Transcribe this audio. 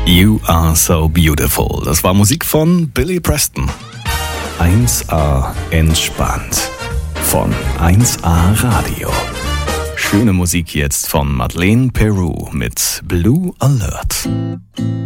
You Are So Beautiful. Das war Musik von Billy Preston. 1A entspannt. Von 1A Radio. Schöne Musik jetzt von Madeleine Peru mit Blue Alert.